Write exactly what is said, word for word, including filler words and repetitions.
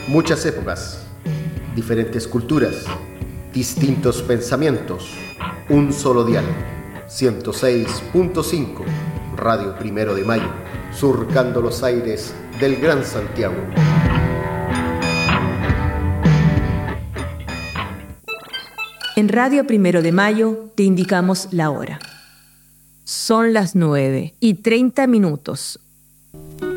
Muchas épocas, diferentes culturas, distintos pensamientos, un solo dial. ciento seis punto cinco, Radio Primero de Mayo, surcando los aires del Gran Santiago. En Radio Primero de Mayo te indicamos la hora. Son las nueve y treinta minutos.